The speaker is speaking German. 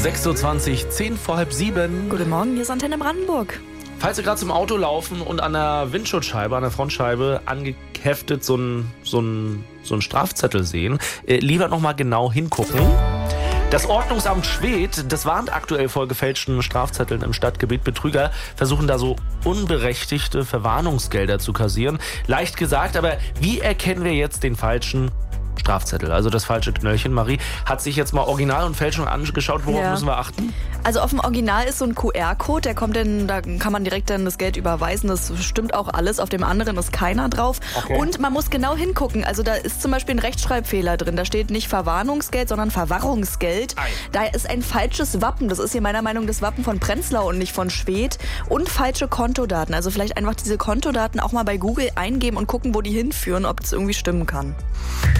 6.20 Uhr, 10 vor halb 7. Guten Morgen, hier ist Antenne Brandenburg. Falls Sie gerade zum Auto laufen und an der Windschutzscheibe, an der Frontscheibe angeheftet so einen Strafzettel sehen, lieber nochmal genau hingucken. Das Ordnungsamt Schwedt, das warnt aktuell vor gefälschten Strafzetteln im Stadtgebiet. Betrüger versuchen da so unberechtigte Verwarnungsgelder zu kassieren. Leicht gesagt, aber wie erkennen wir jetzt den falschen Strafzettel, also das falsche Knöllchen? Marie hat sich jetzt mal Original und Fälschung angeschaut. Worauf müssen wir achten? Also auf dem Original ist so ein QR-Code, der kommt dann, da kann man direkt dann das Geld überweisen. Das stimmt auch alles. Auf dem anderen ist keiner drauf. Okay. Und man muss genau hingucken. Also da ist zum Beispiel ein Rechtschreibfehler drin. Da steht nicht Verwarnungsgeld, sondern Verwahrungsgeld. Da ist ein falsches Wappen. Das ist hier meiner Meinung nach das Wappen von Prenzlau und nicht von Schwedt. Und falsche Kontodaten. Also vielleicht einfach diese Kontodaten auch mal bei Google eingeben und gucken, wo die hinführen, ob das irgendwie stimmen kann.